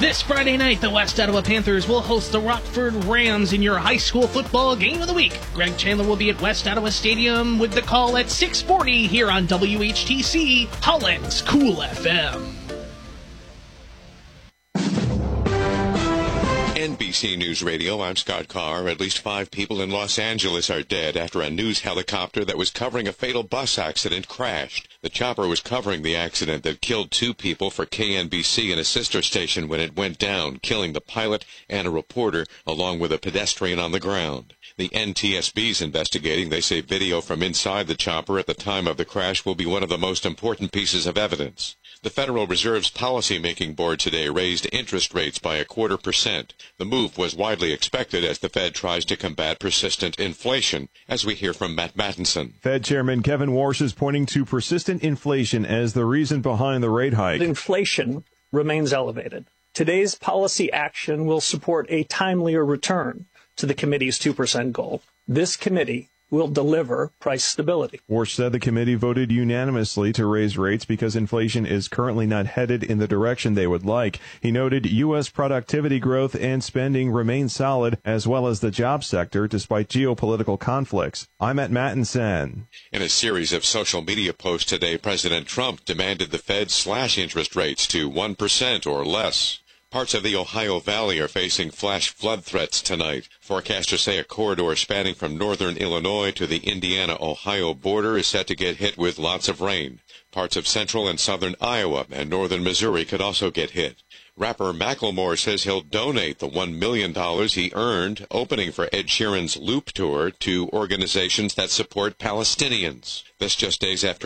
This Friday night, the West Ottawa Panthers will host the Rockford Rams in your high school football game of the week. Greg Chandler will be at West Ottawa Stadium with the call at 6:40 here on WHTC, Holland's Cool FM. NBC News Radio, I'm Scott Carr. At least 5 people in Los Angeles are dead after a news helicopter that was covering a fatal bus accident crashed. The chopper was covering the accident that killed 2 people for KNBC and a sister station when it went down, killing the pilot and a reporter, along with a pedestrian on the ground. The NTSB is investigating. They say video from inside the chopper at the time of the crash will be one of the most important pieces of evidence. The Federal Reserve's policymaking board today raised interest rates by 0.25%. The move was widely expected as the Fed tries to combat persistent inflation, as we hear from Matt Mattinson. Fed Chairman Kevin Warsh is pointing to persistent inflation as the reason behind the rate hike. Inflation remains elevated. Today's policy action will support a timelier return to the committee's 2% goal. This committee will deliver price stability. Warsh said the committee voted unanimously to raise rates because inflation is currently not headed in the direction they would like. He noted U.S. productivity growth and spending remain solid, as well as the job sector, despite geopolitical conflicts. I'm at Mattinson. In a series of social media posts today, President Trump demanded the Fed slash interest rates to 1% or less. Parts of the Ohio Valley are facing flash flood threats tonight. Forecasters say a corridor spanning from northern Illinois to the Indiana-Ohio border is set to get hit with lots of rain. Parts of central and southern Iowa and northern Missouri could also get hit. Rapper Macklemore says he'll donate the $1 million he earned opening for Ed Sheeran's Loop Tour to organizations that support Palestinians. This just days after